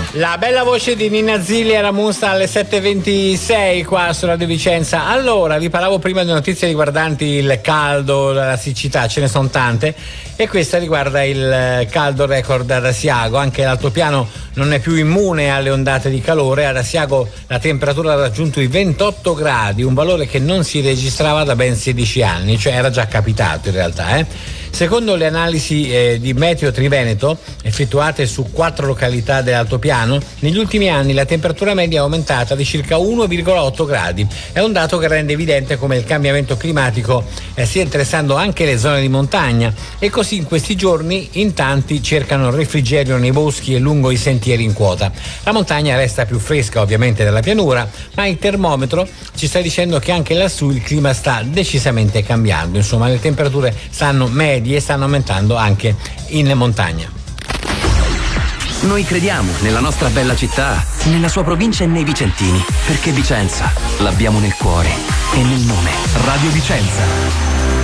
La bella voce di Nina Zilli e Ramusta alle 7.26 qua su Radio Vicenza. Allora, vi parlavo prima di notizie riguardanti il caldo, la siccità, ce ne sono tante, e questa riguarda il caldo record ad Asiago. Anche l'altopiano non è più immune alle ondate di calore. Ad Asiago la temperatura ha raggiunto i 28 gradi, un valore che non si registrava da ben 16 anni, cioè era già capitato in realtà. Secondo le analisi di Meteo Triveneto effettuate su 4 località dell'altopiano, negli ultimi anni la temperatura media è aumentata di circa 1,8 gradi. È un dato che rende evidente come il cambiamento climatico stia interessando anche le zone di montagna, e così in questi giorni in tanti cercano refrigerio nei boschi e lungo i sentieri in quota. La montagna resta più fresca ovviamente della pianura, ma il termometro ci sta dicendo che anche lassù il clima sta decisamente cambiando. Insomma, le temperature stanno medie e stanno aumentando anche in montagna. Noi crediamo nella nostra bella città, nella sua provincia e nei vicentini, perché Vicenza l'abbiamo nel cuore e nel nome. Radio Vicenza.